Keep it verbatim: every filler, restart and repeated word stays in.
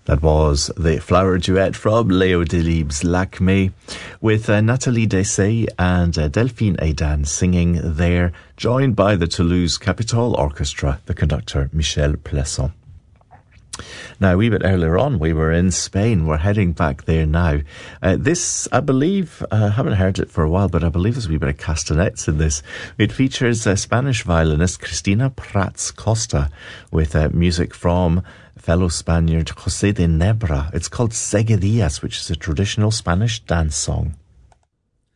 That was the flower duet from Léo Delibes' L'Acme with uh, Nathalie Dessay and uh, Delphine Aidan singing there, joined by the Toulouse Capitol Orchestra, the conductor Michel Plesson. Now, a wee bit earlier on, we were in Spain. We're heading back there now. Uh, this, I believe, I uh, haven't heard it for a while, but I believe there's a wee bit of castanets in this. It features uh, Spanish violinist Cristina Prats Costa with uh, music from fellow Spaniard José de Nebra. It's called Seguidillas, which is a traditional Spanish dance song.